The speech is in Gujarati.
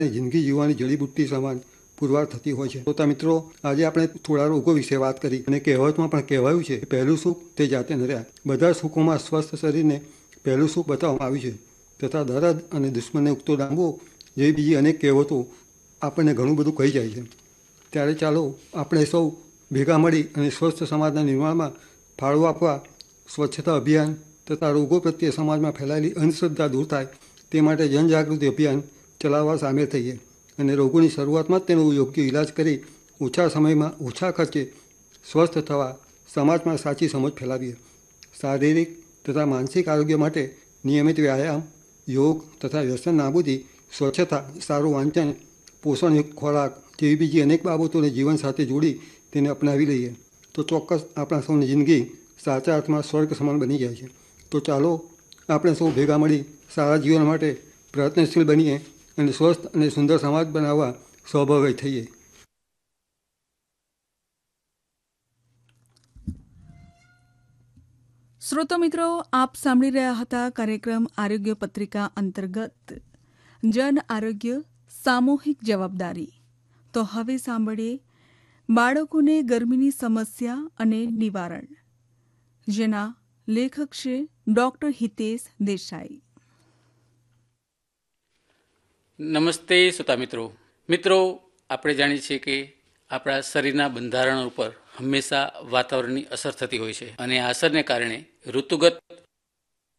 જિંદગી જીવવાની જડીબુટ્ટી સમાન પુરવાર થતી હોય છે। તો મિત્રો, આજે આપણે થોડા રોગો વિશે વાત કરી અને કહેવતમાં પણ કહેવાયું છે કે પહેલું સુખ તે જાતે નર્યા। બધા સુખોમાં સ્વસ્થ શરીરને પહેલું સુખ બતાવવામાં આવ્યું છે તથા દર્દ અને દુશ્મનને ઉગતો ડાંબો જેવી બીજી અનેક કહેવતો આપણને ઘણું બધું કહી જાય છે। ત્યારે ચાલો આપણે સૌ ભેગા મળી અને સ્વસ્થ સમાજના નિર્માણમાં ફાળો આપવા સ્વચ્છતા અભિયાન તથા રોગો પ્રત્યે સમાજમાં ફેલાયેલી અંધશ્રદ્ધા દૂર થાય તે માટે જનજાગૃતિ અભિયાન ચલાવવા સામેલ થઈએ અને રોગોની શરૂઆતમાં જ તેનો યોગ્ય ઇલાજ કરી ઓછા સમયમાં ઓછા ખર્ચે સ્વસ્થ થવા સમાજમાં સાચી સમજ ફેલાવીએ। શારીરિક તથા માનસિક આરોગ્ય માટે નિયમિત વ્યાયામ, યોગ તથા વ્યસન નાબૂદી, સ્વચ્છતા, સારું વાંચન, પોષણયુક્ત ખોરાક જેવી બીજી અનેક બાબતોને જીવન સાથે જોડી તેને અપનાવી લઈએ તો ચોક્કસ આપણા સૌની જિંદગી સાચા અર્થમાં સ્વર્ગ સમાન બની જાય છે। તો ચાલો આપણે સૌ ભેગા મળી સારા જીવન માટે પ્રયત્નશીલ બનીએ અને સ્વસ્થ અને સુંદર સમાજ બનાવવા સહભાગી થઈએ। શ્રોતો મિત્રો, આપ સાંભળી રહ્યા હતા કાર્યક્રમ આરોગ્ય પત્રિકા અંતર્ગત જન આરોગ્ય સામૂહિક જવાબદારી। તો હવે સાંભળીએ બાળકોને ગરમીની સમસ્યા અને નિવારણ, જેના લેખક છે ડૉક્ટર હિતેશ દેસાઈ। નમસ્તે શ્રોતા મિત્રો, આપણે જાણીએ છીએ કે આપણા શરીરના બંધારણ ઉપર હંમેશા વાતાવરણની અસર થતી હોય છે અને આ અસરને કારણે ઋતુગત